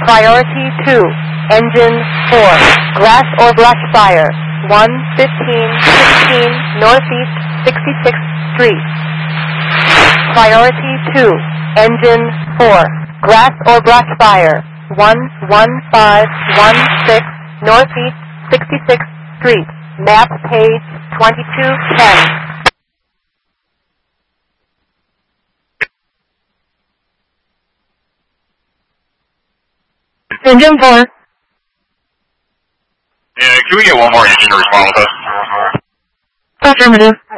Priority 2, engine 4, glass or brush fire, 11516 Northeast 66th Street. Priority 2, engine 4, glass or brush fire, 11516 Northeast 66th Street, map page 2210. Engine 4. Yeah, can we get one more engine to respond with us? Affirmative.